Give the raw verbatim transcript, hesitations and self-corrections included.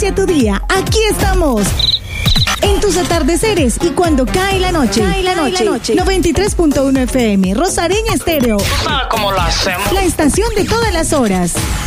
inicia tu día. Aquí estamos. En tus atardeceres y cuando cae la noche. Cae la noche. noche. noventa y tres punto uno F M, Rosareña Estéreo. ¿Tú sabes cómo lo hacemos? La estación de todas las horas.